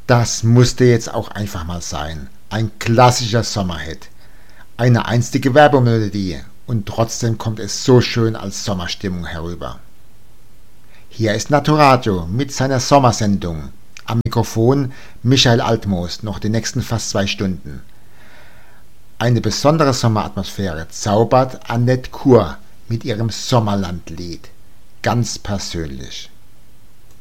Das musste jetzt auch einfach mal sein. Ein klassischer Sommerhit. Eine einstige Werbemelodie und trotzdem kommt es so schön als Sommerstimmung herüber. Hier ist Naturadio mit seiner Sommersendung. Am Mikrofon Michael Altmoos, noch die nächsten fast 2 Stunden. Eine besondere Sommeratmosphäre zaubert Annette Kur mit ihrem Sommerlandlied. Ganz persönlich.